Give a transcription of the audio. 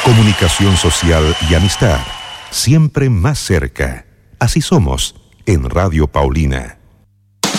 Comunicación social y amistad, siempre más cerca. Así somos en Radio Paulina.